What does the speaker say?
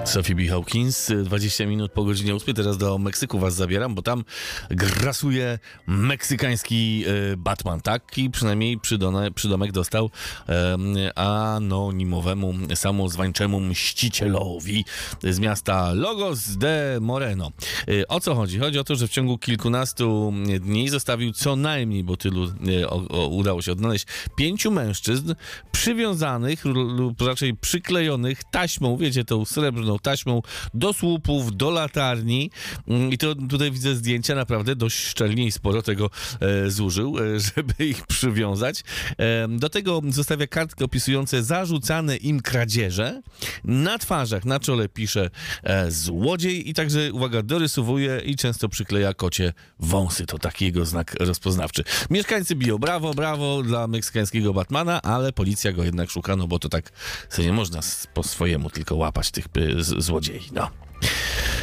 Sophie B. Hawkins, 20 minut po godzinie 8. Teraz do Meksyku was zabieram, bo tam grasuje meksykański Batman. Taki przynajmniej przydomek dostał anonimowemu, samozwańczemu mścicielowi z miasta Lagos de Moreno. O co chodzi? Chodzi o to, że w ciągu kilkunastu dni zostawił co najmniej, bo tylu udało się odnaleźć, 5 mężczyzn przywiązanych lub raczej przyklejonych taśmą, wiecie, tą srebrną taśmą do słupów, do latarni i to tutaj widzę zdjęcia, naprawdę dość szczelnie i sporo tego zużył, żeby ich przywiązać. Do tego zostawia kartki opisujące zarzucane im kradzieże. Na twarzach, na czole pisze złodziej i także, uwaga, dorysowuje i często przykleja kocie wąsy. To taki jego znak rozpoznawczy. Mieszkańcy biją brawo, brawo dla meksykańskiego Batmana, ale policja go jednak szuka, no bo to tak sobie nie można po swojemu tylko łapać tych złodziei. No.